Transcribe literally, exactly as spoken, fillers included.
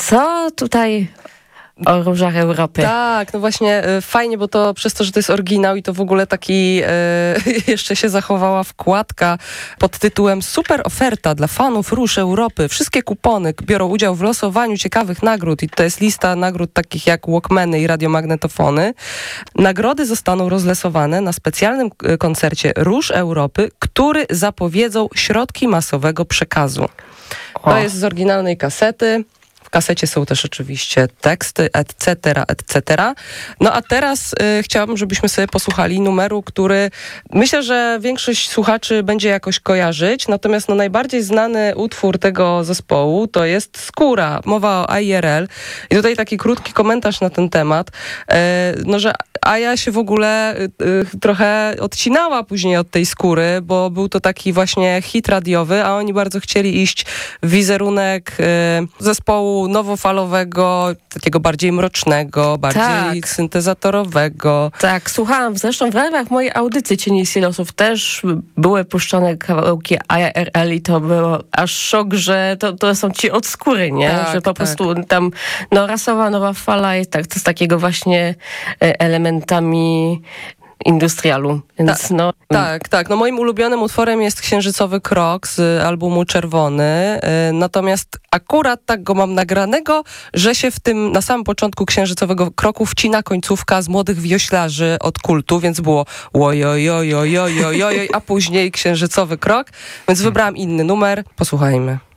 Co tutaj o różach Europy? Tak, no właśnie y, fajnie, bo to przez to, że to jest oryginał i to w ogóle taki y, jeszcze się zachowała wkładka pod tytułem Super oferta dla fanów róż Europy. Wszystkie kupony biorą udział w losowaniu ciekawych nagród i to jest lista nagród takich jak Walkmany i radiomagnetofony. Nagrody zostaną rozlosowane na specjalnym y, koncercie Róż Europy, który zapowiedzą środki masowego przekazu. To O. jest z oryginalnej kasety. W kasecie są też oczywiście teksty, et cetera, et cetera. No a teraz y, chciałabym, żebyśmy sobie posłuchali numeru, który myślę, że większość słuchaczy będzie jakoś kojarzyć, natomiast no, najbardziej znany utwór tego zespołu to jest Skóra, mowa o I R L. I tutaj taki krótki komentarz na ten temat, y, no że Aja się w ogóle y, y, trochę odcinała później od tej Skóry, bo był to taki właśnie hit radiowy, a oni bardzo chcieli iść w wizerunek y, zespołu nowofalowego, takiego bardziej mrocznego, bardziej Tak. syntezatorowego. Tak, słuchałam. Zresztą w ramach mojej audycji Cieni Silosów też były puszczone kawałki I R L i to było aż szok, że to, to są ci od skóry, nie? Tak, że po tak. prostu tam no, rasowa nowa fala jest tak, to z takiego właśnie e, elementami industrialu. Więc no... Tak, tak. No moim ulubionym utworem jest Księżycowy Krok z albumu Czerwony. Yy, natomiast akurat tak go mam nagranego, że się w tym na samym początku Księżycowego Kroku wcina końcówka z Młodych Wioślarzy od Kultu, więc było ojojojojojojojoj, a później Księżycowy Krok. Więc wybrałam inny numer. Posłuchajmy.